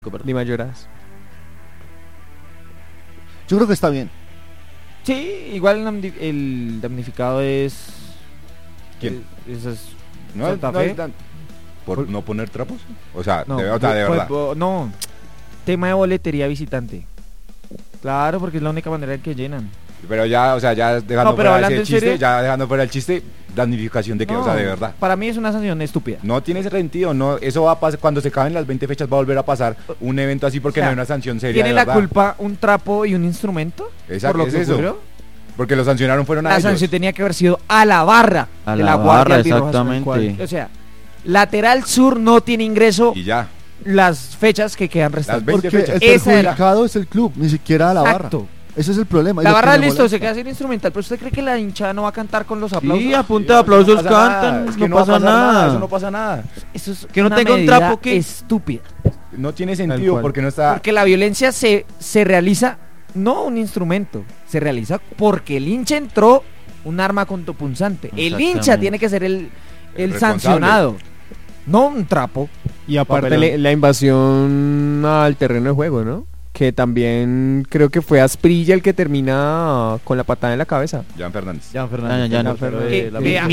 Ni mayoras. Yo creo que está bien. Sí, igual el damnificado es... ¿Quién? Es No, Santa no Fe. es ¿Por no poner trapos? O sea, No, de verdad. no, tema de boletería visitante. Claro, porque es la única manera en que llenan. Pero ya, o sea, ya dejando No, pero fuera hablando ese en chiste, serio. ya dejando fuera el chiste, damnificación de que, o sea, de verdad. Para mí es una sanción estúpida. No tiene sentido, no, eso va a pasar, cuando se acaben las 20 fechas va a volver a pasar un evento así porque O sea, no hay una sanción seria. ¿Tiene de la verdad. culpa un trapo y un instrumento? Exacto, por lo es que eso. ocurrió? Porque lo sancionaron fueron a La ellos. sanción tenía que haber sido a la barra A de la la Guardia barra, Albirroja, exactamente. o sea, lateral sur no tiene ingreso Y ya. las fechas que quedan restantes. 20 Porque fechas. el Esa era. perjudicado es el club, ni siquiera la barra. Exacto. Ese es el problema. y La lo que barra me listo, molesta. se queda sin instrumental, pero ¿usted cree que la hinchada no va a cantar con los aplausos? Sí, a punta de aplausos cantan, Es que no va a pasa pasar nada. Eso no pasa nada. Eso es Que no una tenga un medida trapo que- estúpida. No tiene Tal sentido cual. porque no está. Porque la violencia se realiza, no un instrumento, se realiza porque el hincha entró un arma contopunzante. El hincha Exactamente. tiene que ser el responsable. sancionado, no un trapo. Y aparte Papelón. la invasión al terreno de juego, ¿no? Que también creo que fue Asprilla el que termina con la patada en la cabeza. Jan Fernández. Jan Fernández. Jan el portero Fernández. de la Vea,